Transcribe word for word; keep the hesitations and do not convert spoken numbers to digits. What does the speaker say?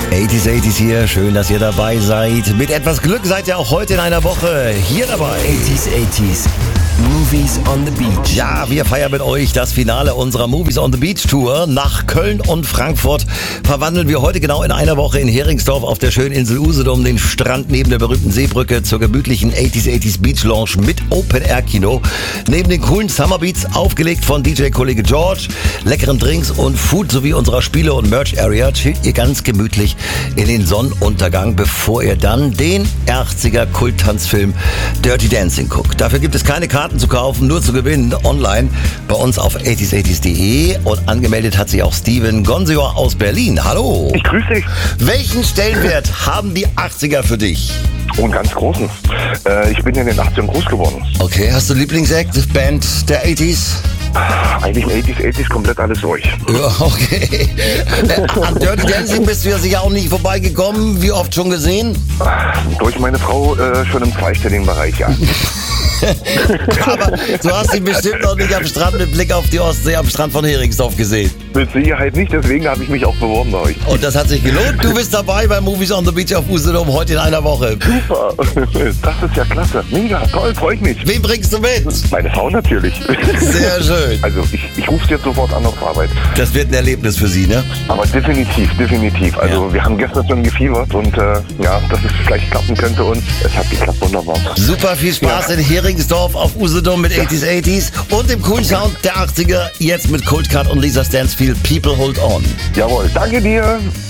achtziger achtziger hier, schön, dass ihr dabei seid. Mit etwas Glück seid ihr auch heute in einer Woche hier dabei. achtziger achtziger, Movies on the Beach. Ja, wir feiern mit euch das Finale unserer Movies on the Beach Tour. Nach Köln und Frankfurt verwandeln wir heute genau in einer Woche in Heringsdorf auf der schönen Insel Usedom den Strand neben der berühmten Seebrücke zur gemütlichen achtziger achtziger Beach Lounge mit Open-Air-Kino. Neben den coolen Summer Beats, aufgelegt von D J-Kollege George, leckeren Drinks und Food sowie unserer Spiele- und Merch-Area chillt ihr ganz gemütlich in den Sonnenuntergang, bevor ihr dann den achtziger Kult-Tanzfilm Dirty Dancing guckt. Dafür gibt es keine Karten zu kaufen, nur zu gewinnen online bei uns auf achtziger achtziger punkt de und angemeldet hat sich auch Steven Gonsior aus Berlin. Hallo. Ich grüße dich. Welchen Stellenwert haben die achtziger für dich? Oh, einen ganz großen. Äh, ich bin in den achtzigern groß geworden. Okay, hast du Lieblingsakt, Band der achtziger? Eigentlich im achtziger achtziger komplett alles durch. Ja, okay. An Dirty Dancing bist du ja sicher auch nicht vorbeigekommen. Wie oft schon gesehen? Durch meine Frau äh, schon im zweistelligen Bereich, ja. Aber du hast ihn bestimmt noch nicht am Strand mit Blick auf die Ostsee am Strand von Heringsdorf gesehen. Mit Sicherheit nicht, deswegen habe ich mich auch beworben bei euch. Und das hat sich gelohnt. Du bist dabei bei Movies on the Beach auf Usedom heute in einer Woche. Super, das ist ja klasse. Mega, toll, freut mich. Wen bringst du mit? Meine Frau natürlich. Sehr schön. Also ich, ich rufe sie jetzt sofort an auf Arbeit. Das wird ein Erlebnis für Sie, ne? Aber definitiv, definitiv. Also ja. Wir haben gestern schon gefiebert und äh, ja, dass es vielleicht klappen könnte und es hat geklappt, wunderbar. Super viel Spaß ja. in Heringsdorf auf Usedom mit achtziger achtziger und dem coolen Sound der achtziger, jetzt mit Cold Cut und Lisa Stansfield, People Hold On. Jawohl, danke dir.